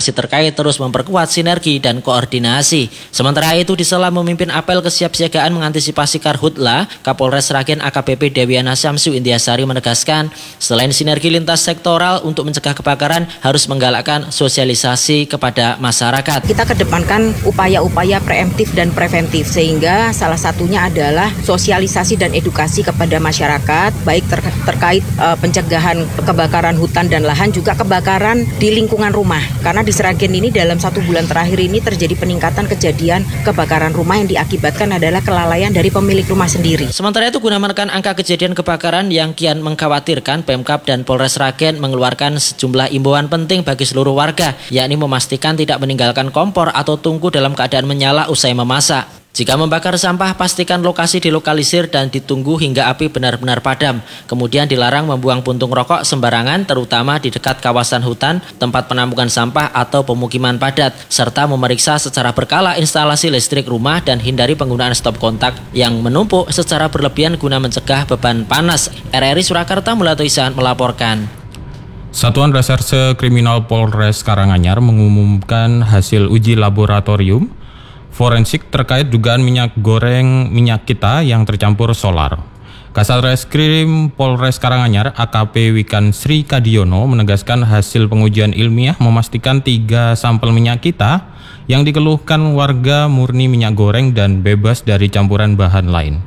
instansi terkait terus memperkuat sinergi dan koordinasi. Sementara itu, di sela memimpin apel kesiapsiagaan mengantisipasi Karhutla, Kapolres Sragen AKBP Dewiana Syamsu Indiasari menegaskan, selain sinergi lintas sektoral untuk mencegah kebakaran, harus menggalakkan sosialisasi kepada masyarakat. Kita kedepankan upaya-upaya preemptif dan preventif, sehingga salah satunya adalah sosialisasi dan edukasi kepada masyarakat, baik terkait pencegahan kebakaran hutan dan lahan, juga kebakaran di lingkungan rumah. Karena di Sragen ini dalam 1 bulan terakhir ini terjadi peningkatan kejadian kebakaran rumah yang diakibatkan adalah kelalaian dari pemilik rumah sendiri. Sementara itu, guna menekan angka kejadian kebakaran yang kian mengkhawatirkan, Pemkab dan Polres Sragen mengeluarkan sejumlah imbauan penting bagi seluruh warga, yakni memastikan tidak meninggalkan kompor atau tungku dalam keadaan menyala usai memasak. Jika membakar sampah, pastikan lokasi dilokalisir dan ditunggu hingga api benar-benar padam. Kemudian dilarang membuang puntung rokok sembarangan, terutama di dekat kawasan hutan, tempat penampungan sampah atau pemukiman padat, serta memeriksa secara berkala instalasi listrik rumah dan hindari penggunaan stop kontak yang menumpuk secara berlebihan guna mencegah beban panas. RRI Surakarta Mulatoisan melaporkan. Satuan Reserse Kriminal Polres Karanganyar mengumumkan hasil uji laboratorium forensik terkait dugaan minyak goreng minyak kita yang tercampur solar. Kasat Reskrim Polres Karanganyar AKP Wikan Sri Kadiono menegaskan hasil pengujian ilmiah memastikan 3 sampel minyak kita yang dikeluhkan warga murni minyak goreng dan bebas dari campuran bahan lain.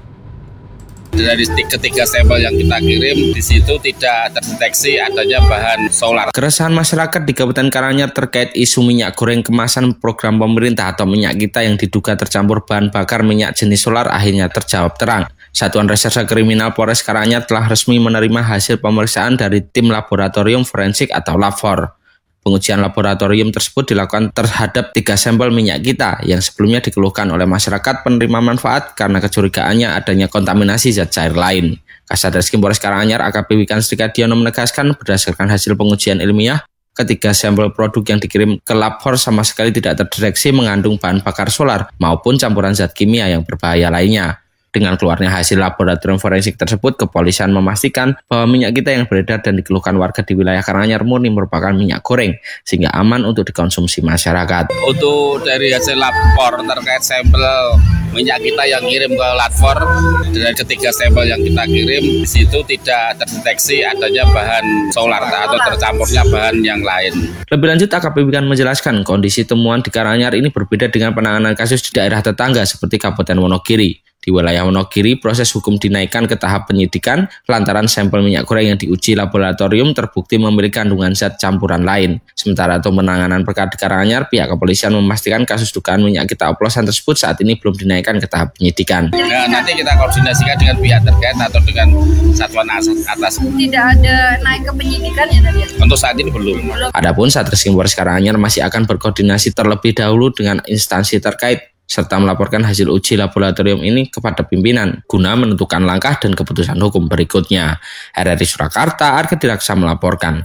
Dari ketiga sampel yang kita kirim, di situ tidak terdeteksi adanya bahan solar. Keresahan masyarakat di Kabupaten Karanganyar terkait isu minyak goreng kemasan program pemerintah atau minyak kita yang diduga tercampur bahan bakar minyak jenis solar akhirnya terjawab terang. Satuan Reserse Kriminal Polres Karanganyar telah resmi menerima hasil pemeriksaan dari tim laboratorium forensik atau LAFOR. Pengujian laboratorium tersebut dilakukan terhadap 3 sampel minyak kita yang sebelumnya dikeluhkan oleh masyarakat penerima manfaat karena kecurigaannya adanya kontaminasi zat cair lain. Kasat Reskrim Polres Karanganyar AKP Wikan Sri Kadiono menegaskan berdasarkan hasil pengujian ilmiah, ketiga sampel produk yang dikirim ke LAFOR sama sekali tidak terdeteksi mengandung bahan bakar solar maupun campuran zat kimia yang berbahaya lainnya. Dengan keluarnya hasil laboratorium forensik tersebut, kepolisian memastikan bahwa minyak kita yang beredar dan dikeluhkan warga di wilayah Karanganyar murni merupakan minyak goreng, sehingga aman untuk dikonsumsi masyarakat. Untuk dari hasil lapor terkait sampel minyak kita yang kirim ke LAFOR, dari ketiga sampel yang kita kirim, di situ tidak terdeteksi adanya bahan solar atau tercampurnya bahan yang lain. Lebih lanjut, AKP Wikan menjelaskan kondisi temuan di Karanganyar ini berbeda dengan penanganan kasus di daerah tetangga seperti Kabupaten Wonogiri. Di wilayah Wonogiri, proses hukum dinaikkan ke tahap penyidikan lantaran sampel minyak goreng yang diuji laboratorium terbukti memiliki kandungan zat campuran lain. Sementara untuk penanganan perkara di Karanganyar, pihak kepolisian memastikan kasus dugaan minyak kita oplosan tersebut saat ini belum dinaikkan ke tahap penyidikan. Nah, nanti kita koordinasikan dengan pihak terkait atau dengan satuan atas. Tidak ada naik ke penyidikan ya tadi? Untuk saat ini belum. Adapun Satreskrim Polres Karanganyar masih akan berkoordinasi terlebih dahulu dengan instansi terkait serta melaporkan hasil uji laboratorium ini kepada pimpinan guna menentukan langkah dan keputusan hukum berikutnya. RRI Surakarta, Arga Diraksa melaporkan.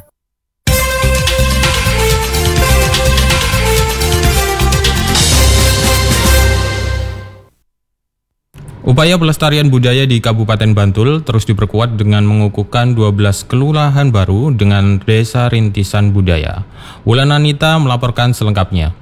Upaya pelestarian budaya di Kabupaten Bantul terus diperkuat dengan mengukuhkan 12 kelurahan baru dengan Desa Rintisan Budaya. Wulan Anita melaporkan selengkapnya.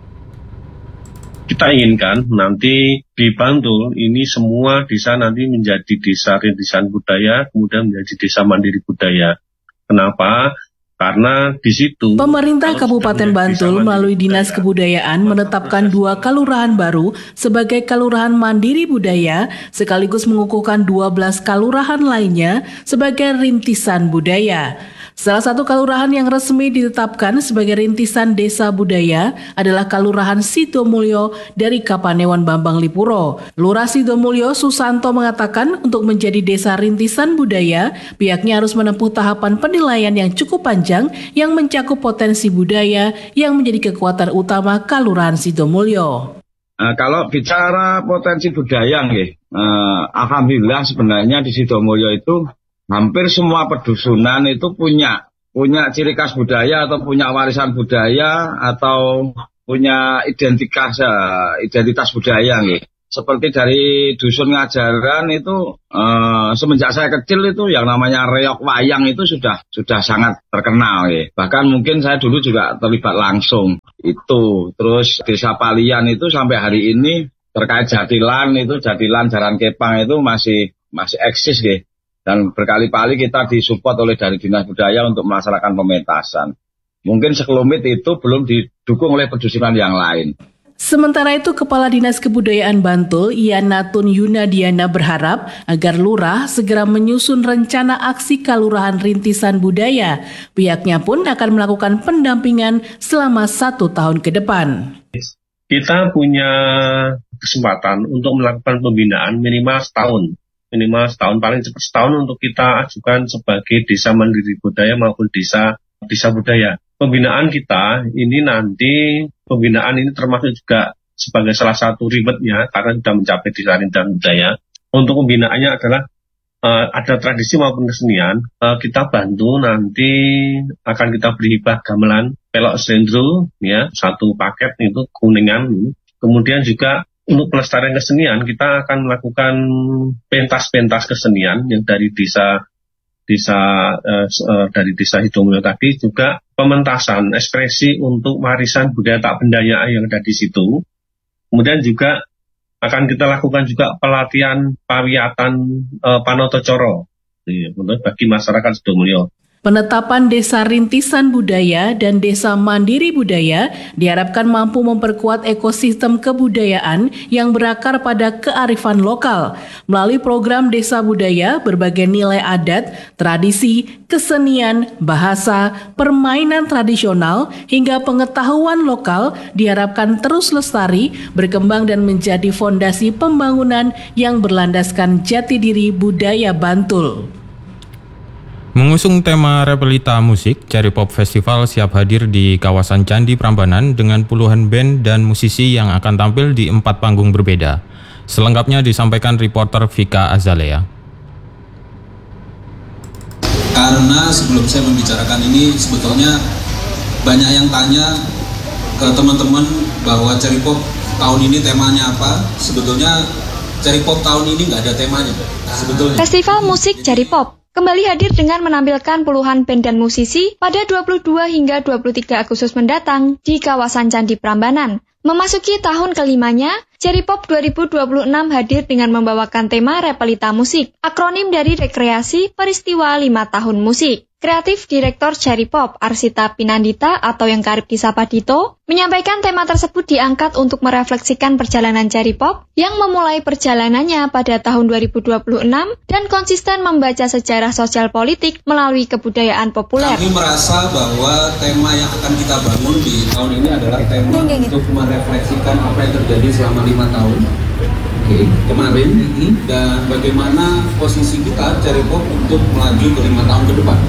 Kita inginkan nanti di Bantul ini semua desa nanti menjadi desa rintisan budaya, kemudian menjadi desa mandiri budaya. Kenapa? Karena di situ pemerintah Kabupaten Bantul melalui Dinas Kebudayaan menetapkan 2 kelurahan baru sebagai kelurahan mandiri budaya sekaligus mengukuhkan 12 kelurahan lainnya sebagai rintisan budaya. Salah satu kelurahan yang resmi ditetapkan sebagai rintisan desa budaya adalah Kelurahan Sidomulyo dari Kapanewon Bambang Lipuro. Lurah Sidomulyo Susanto mengatakan untuk menjadi desa rintisan budaya, pihaknya harus menempuh tahapan penilaian yang cukup panjang yang mencakup potensi budaya yang menjadi kekuatan utama Kelurahan Sidomulyo. Kalau bicara potensi budaya, alhamdulillah sebenarnya di Sidomulyo itu hampir semua pedusunan itu punya ciri khas budaya atau punya warisan budaya atau punya identitas budaya Seperti dari dusun Ngajaran itu semenjak saya kecil itu yang namanya reok wayang itu sudah sangat terkenal Bahkan mungkin saya dulu juga terlibat langsung. itu. Terus Desa Palian itu sampai hari ini terkait Jatilan Jaran Kepang itu masih eksis deh. Dan berkali-kali kita disupport oleh dari Dinas Budaya untuk melaksanakan pementasan. Mungkin sekelumit itu belum didukung oleh pedusunan yang lain. Sementara itu, Kepala Dinas Kebudayaan Bantul, Yanatun Yunadiana berharap agar Lurah segera menyusun rencana aksi Kalurahan Rintisan Budaya. Pihaknya pun akan melakukan pendampingan selama 1 tahun ke depan. Kita punya kesempatan untuk melakukan pembinaan minimal setahun, paling cepat setahun untuk kita ajukan sebagai desa mandiri budaya maupun desa budaya. Pembinaan kita ini termasuk juga sebagai salah satu ribetnya karena sudah mencapai desa rintisan budaya. Untuk pembinaannya adalah ada tradisi maupun kesenian. Kita bantu nanti akan kita beri hibah gamelan pelok sendro ya, 1 paket itu kuningan. Kemudian juga untuk pelestarian kesenian kita akan melakukan pentas kesenian yang dari desa Sidomulyo tadi, juga pementasan ekspresi untuk warisan budaya tak bendaya yang ada di situ. Kemudian juga akan kita lakukan juga pelatihan pawiatan Panoto Coro bagi masyarakat Sidomulyo. Penetapan Desa Rintisan Budaya dan Desa Mandiri Budaya diharapkan mampu memperkuat ekosistem kebudayaan yang berakar pada kearifan lokal. Melalui program Desa Budaya, berbagai nilai adat, tradisi, kesenian, bahasa, permainan tradisional, hingga pengetahuan lokal diharapkan terus lestari, berkembang dan menjadi fondasi pembangunan yang berlandaskan jati diri budaya Bantul. Mengusung tema Repelita Musik, Cherry Pop Festival siap hadir di kawasan Candi Prambanan dengan puluhan band dan musisi yang akan tampil di 4 panggung berbeda. Selengkapnya disampaikan reporter Vika Azalea. Karena sebelum saya membicarakan ini, sebetulnya banyak yang tanya ke teman-teman bahwa Cherry Pop tahun ini temanya apa. Sebetulnya Cherry Pop tahun ini nggak ada temanya sebetulnya. Festival musik Cherry Pop kembali hadir dengan menampilkan puluhan band dan musisi pada 22 hingga 23 Agustus mendatang di kawasan Candi Prambanan. Memasuki tahun kelimanya, Cherry Pop 2026 hadir dengan membawakan tema Repelita Musik, akronim dari rekreasi peristiwa 5 tahun musik. Kreatif Direktur Cherry Pop, Arsita Pinandita atau yang kerap disapa Dito, menyampaikan tema tersebut diangkat untuk merefleksikan perjalanan Cherry Pop yang memulai perjalanannya pada tahun 2026 dan konsisten membaca sejarah sosial politik melalui kebudayaan populer. Kami merasa bahwa tema yang akan kita bangun di tahun ini adalah tema untuk merefleksikan apa yang terjadi selama 5 tahun kemarin dan bagaimana posisi kita Cherry Pop untuk melaju ke 5 tahun ke depan.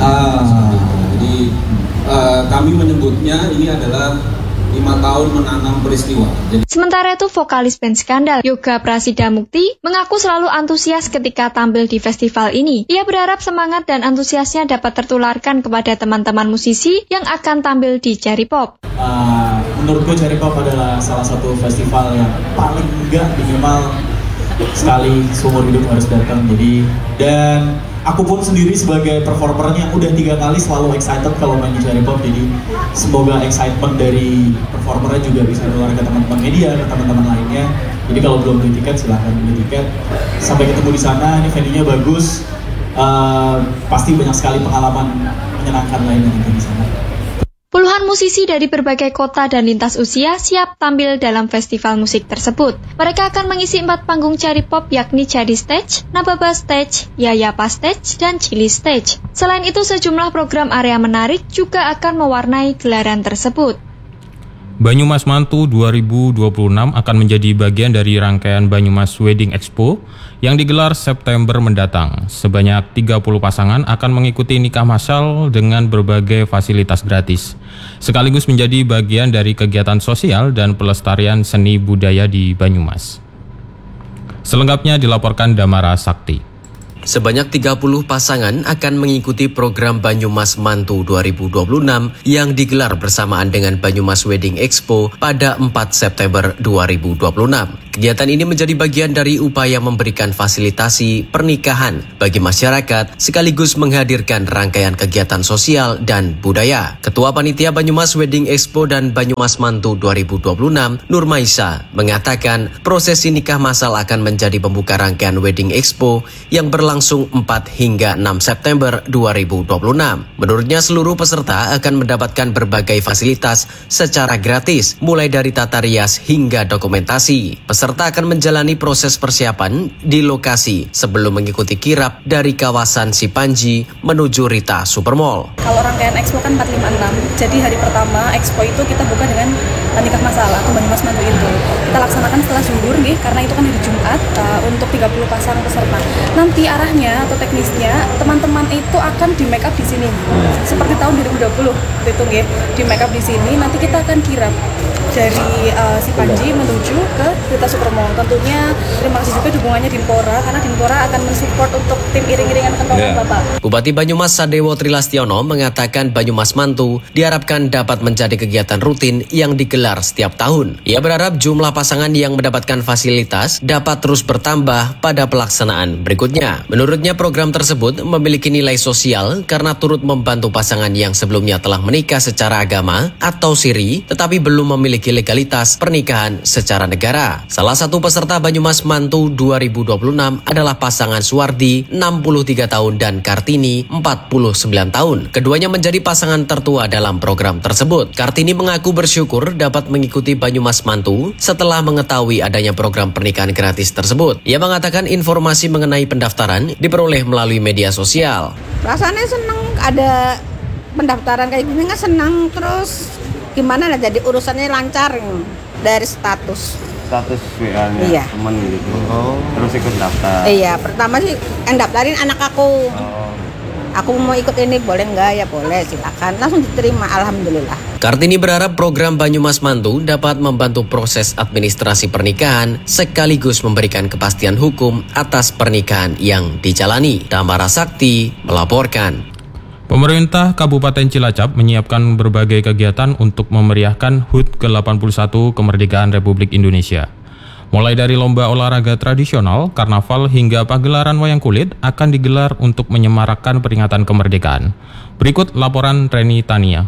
Jadi kami menyebutnya ini adalah 5 tahun menanam peristiwa. Sementara itu, vokalis band Skandal, Yoga Prasida Mukti, mengaku selalu antusias ketika tampil di festival ini. Ia berharap semangat dan antusiasnya dapat tertularkan kepada teman-teman musisi yang akan tampil di Cherry Pop. Menurutku Cherry Pop adalah salah satu festival yang paling enggak minimal sekali seumur hidup harus datang. Dan aku pun sendiri sebagai performernya udah 3 kali selalu excited kalau main di Cherry Pop. Jadi semoga excitement dari performernya juga bisa keluar ke teman-teman media, ke teman-teman lainnya. Jadi kalau belum beli tiket silahkan beli tiket. Sampai ketemu di sana, ini venue-nya bagus. Pasti banyak sekali pengalaman menyenangkan lainnya di sana. Puluhan musisi dari berbagai kota dan lintas usia siap tampil dalam festival musik tersebut. Mereka akan mengisi 4 panggung Cherry Pop yakni Cherry Stage, Nababa Stage, Yayapa Stage, dan Chili Stage. Selain itu, sejumlah program area menarik juga akan mewarnai gelaran tersebut. Banyumas Mantu 2026 akan menjadi bagian dari rangkaian Banyumas Wedding Expo yang digelar September mendatang. Sebanyak 30 pasangan akan mengikuti nikah massal dengan berbagai fasilitas gratis, sekaligus menjadi bagian dari kegiatan sosial dan pelestarian seni budaya di Banyumas. Selengkapnya dilaporkan Damara Sakti. Sebanyak 30 pasangan akan mengikuti program Banyumas Mantu 2026 yang digelar bersamaan dengan Banyumas Wedding Expo pada 4 September 2026. Kegiatan ini menjadi bagian dari upaya memberikan fasilitasi pernikahan bagi masyarakat sekaligus menghadirkan rangkaian kegiatan sosial dan budaya. Ketua Panitia Banyumas Wedding Expo dan Banyumas Mantu 2026, Nur Maisa, mengatakan prosesi nikah massal akan menjadi pembuka rangkaian Wedding Expo yang berlangsung 4 hingga 6 September 2026. Menurutnya seluruh peserta akan mendapatkan berbagai fasilitas secara gratis, mulai dari tata rias hingga dokumentasi. Peserta akan menjalani proses persiapan di lokasi sebelum mengikuti kirap dari kawasan Sipanji menuju Rita Supermall. Kalau rangkaian Expo kan 456, jadi hari pertama Expo itu kita buka dengan nikah massal atau Banyumas Mantu itu. Kita laksanakan setelah zuhur nih, karena itu kan hari Jumat untuk 30 pasang peserta. Nanti arahnya atau teknisnya teman-teman itu akan di make up di sini. Seperti tahun 2020 itu nggih, di make up di sini. Nanti kita akan kirap dari Sipanji menuju ke Rita Supermall. Tentunya terima kasih juga dukungannya Dinpora, karena Dinpora akan mensupport untuk tim iring-iringan kentongan Bapak. Bupati Banyumas Sadewo Trilastiono mengatakan Banyumas Mantu diharapkan dapat menjadi kegiatan rutin yang digelar setiap tahun. Ia berharap jumlah pasangan yang mendapatkan fasilitas dapat terus bertambah pada pelaksanaan berikutnya. Menurutnya program tersebut memiliki nilai sosial karena turut membantu pasangan yang sebelumnya telah menikah secara agama atau siri tetapi belum memiliki legalitas pernikahan secara negara. Salah satu peserta Banyumas Mantu 2026 adalah pasangan Suwardi 63 tahun dan Kartini 49 tahun. Keduanya menjadi pasangan tertua dalam program tersebut. Kartini mengaku bersyukur dapat mengikuti Banyumas Mantu setelah mengetahui adanya program pernikahan gratis tersebut. Ia mengatakan informasi mengenai pendaftaran diperoleh melalui media sosial. Rasanya senang ada pendaftaran kayak gini, kan senang, terus gimana lah, jadi urusannya lancar dari status WA-nya iya. Temen gitu. Terus ikut daftar. Iya, pertama sih yang daftarin anak aku. Aku mau ikut ini, boleh nggak? Ya boleh, silakan. Langsung diterima, alhamdulillah. Kartini berharap program Banyumas Mantu dapat membantu proses administrasi pernikahan sekaligus memberikan kepastian hukum atas pernikahan yang dijalani. Damara Sakti melaporkan. Pemerintah Kabupaten Cilacap menyiapkan berbagai kegiatan untuk memeriahkan HUT ke-81 kemerdekaan Republik Indonesia. Mulai dari lomba olahraga tradisional, karnaval hingga pagelaran wayang kulit akan digelar untuk menyemarakkan peringatan kemerdekaan. Berikut laporan Reni Tania.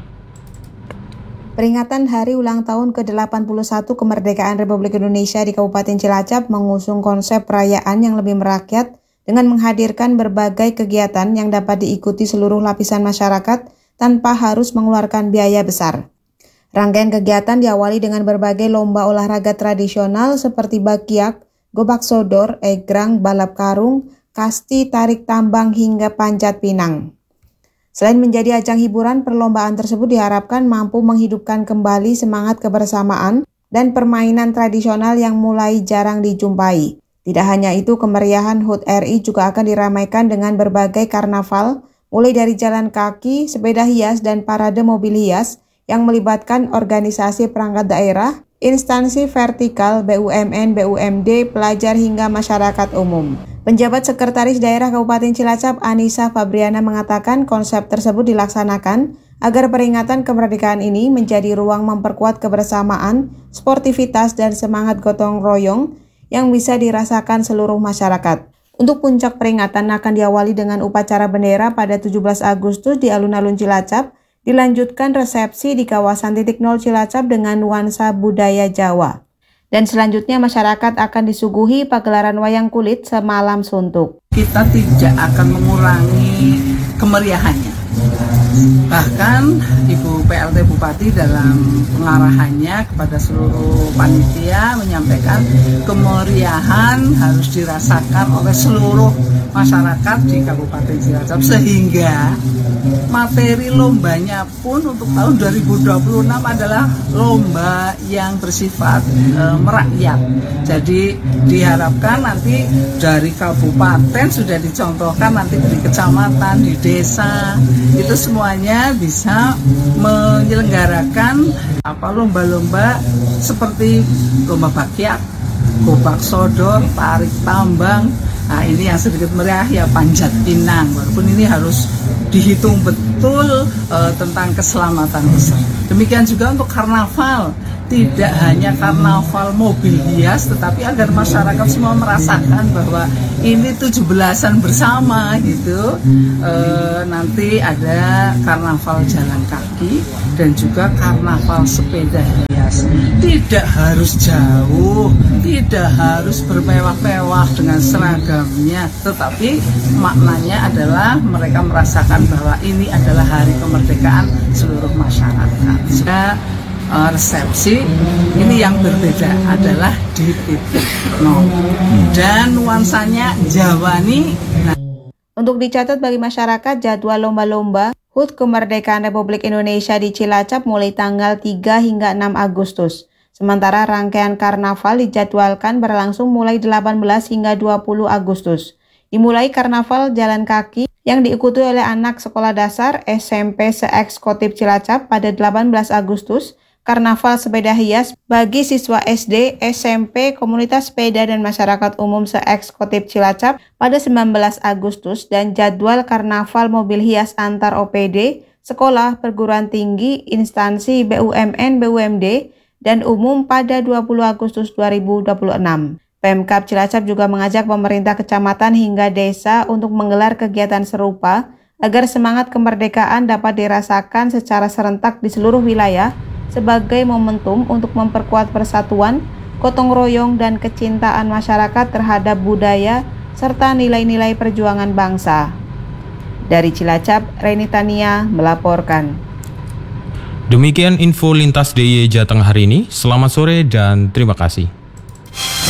Peringatan Hari Ulang Tahun ke-81 Kemerdekaan Republik Indonesia di Kabupaten Cilacap mengusung konsep perayaan yang lebih merakyat dengan menghadirkan berbagai kegiatan yang dapat diikuti seluruh lapisan masyarakat tanpa harus mengeluarkan biaya besar. Rangkaian kegiatan diawali dengan berbagai lomba olahraga tradisional seperti bakiak, gobak sodor, egrang, balap karung, kasti, tarik tambang, hingga panjat pinang. Selain menjadi ajang hiburan, perlombaan tersebut diharapkan mampu menghidupkan kembali semangat kebersamaan dan permainan tradisional yang mulai jarang dijumpai. Tidak hanya itu, kemeriahan HUT RI juga akan diramaikan dengan berbagai karnaval, mulai dari jalan kaki, sepeda hias, dan parade mobil hias yang melibatkan organisasi perangkat daerah, instansi vertikal, BUMN, BUMD, pelajar, hingga masyarakat umum. Penjabat Sekretaris Daerah Kabupaten Cilacap, Anissa Fabriana, mengatakan konsep tersebut dilaksanakan agar peringatan kemerdekaan ini menjadi ruang memperkuat kebersamaan, sportivitas, dan semangat gotong royong yang bisa dirasakan seluruh masyarakat. Untuk puncak peringatan akan diawali dengan upacara bendera pada 17 Agustus di alun-alun Cilacap, dilanjutkan resepsi di kawasan titik nol Cilacap dengan nuansa budaya Jawa. Dan selanjutnya masyarakat akan disuguhi pagelaran wayang kulit semalam suntuk. Kita tidak akan mengurangi kemeriahannya. Bahkan Ibu PLT Bupati dalam pengarahannya kepada seluruh panitia menyampaikan kemeriahan harus dirasakan oleh seluruh masyarakat di Kabupaten Cilacap, sehingga materi lombanya pun untuk tahun 2026 adalah lomba yang bersifat merakyat. Jadi diharapkan nanti dari kabupaten sudah dicontohkan, nanti di kecamatan, di desa, itu semuanya bisa menyelenggarakan lomba-lomba seperti lomba bakiak, gobak sodor, tarik tambang. Nah, ini yang sedikit meriah ya, panjat pinang. Walaupun ini harus dihitung betul tentang keselamatan peserta. Demikian juga untuk karnaval. tidak hanya karnaval mobil hias, tetapi agar masyarakat semua merasakan bahwa ini 17-an bersama gitu. Nanti ada karnaval jalan kaki dan juga karnaval sepeda hias. Tidak harus jauh, tidak harus bermewah-mewah dengan seragamnya, tetapi maknanya adalah mereka merasakan bahwa ini adalah hari kemerdekaan seluruh masyarakat. Resepsi ini yang berbeda adalah di titik nol dan nuansanya Jawani. Untuk dicatat bagi masyarakat, jadwal lomba-lomba HUT Kemerdekaan Republik Indonesia di Cilacap mulai tanggal 3 hingga 6 Agustus. Sementara rangkaian karnaval dijadwalkan berlangsung mulai 18 hingga 20 Agustus. Dimulai karnaval jalan kaki yang diikuti oleh anak sekolah dasar SMP se-Ekskotip Cilacap pada 18 Agustus, karnaval sepeda hias bagi siswa SD, SMP, komunitas sepeda dan masyarakat umum se-Ekskotip Cilacap pada 19 Agustus, dan jadwal karnaval mobil hias antar OPD, sekolah, perguruan tinggi, instansi BUMN, BUMD, dan umum pada 20 Agustus 2026. Pemkab Cilacap juga mengajak pemerintah kecamatan hingga desa untuk menggelar kegiatan serupa agar semangat kemerdekaan dapat dirasakan secara serentak di seluruh wilayah sebagai momentum untuk memperkuat persatuan, gotong royong, dan kecintaan masyarakat terhadap budaya serta nilai-nilai perjuangan bangsa. Dari Cilacap, Reni Tania melaporkan. Demikian info lintas DIY Jateng hari ini. Selamat sore dan terima kasih.